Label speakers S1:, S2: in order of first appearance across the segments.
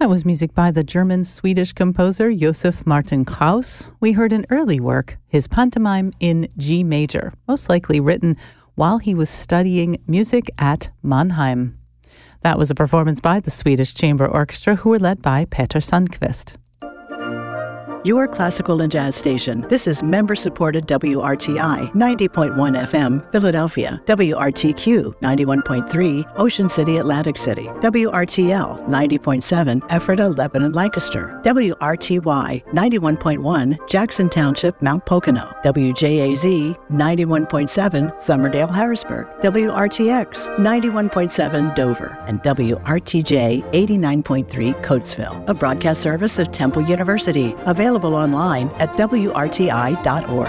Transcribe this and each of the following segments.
S1: That was music by the German-Swedish composer Josef Martin Krauss. We heard an early work, his pantomime in G major, most likely written while he was studying music at Mannheim. That was a performance by the Swedish Chamber Orchestra, who were led by Peter Sundqvist.
S2: Your classical and jazz station. This is member-supported WRTI 90.1 FM, Philadelphia. WRTQ 91.3, Ocean City, Atlantic City. WRTL 90.7, Ephrata, Lebanon, Lancaster. WRTY 91.1, Jackson Township, Mount Pocono. WJAZ 91.7, Somerdale, Harrisburg. WRTX 91.7, Dover. And WRTJ 89.3, Coatesville. A broadcast service of Temple University. Available online at WRTI.org.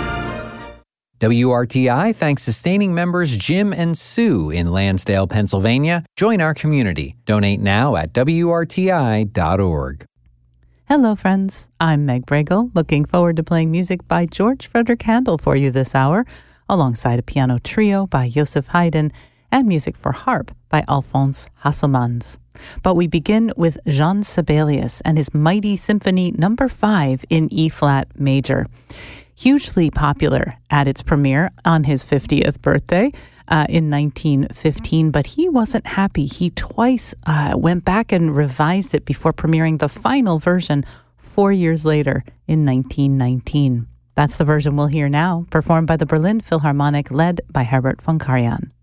S3: WRTI thanks sustaining members Jim and Sue in Lansdale, Pennsylvania. Join our community. Donate now at WRTI.org.
S1: Hello, friends. I'm Meg Bregel, looking forward to playing music by George Frederick Handel for you this hour, alongside a piano trio by Joseph Haydn and music for harp by Alphonse Hasselmans. But we begin with Jean Sibelius and his mighty Symphony No. 5 in E-flat major. Hugely popular at its premiere on his 50th birthday in 1915, but he wasn't happy. He twice went back and revised it before premiering the final version 4 years later in 1919. That's the version we'll hear now, performed by the Berlin Philharmonic, led by Herbert von Karajan.